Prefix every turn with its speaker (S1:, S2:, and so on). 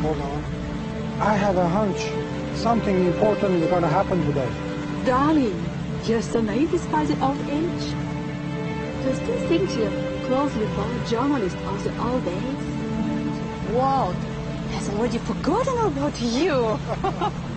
S1: hold on. I have a hunch. Something important is going to happen today.
S2: Darling, you're so naive despite your old age. Do you still think you closely follow journalists of the old days? The world has already forgotten about you.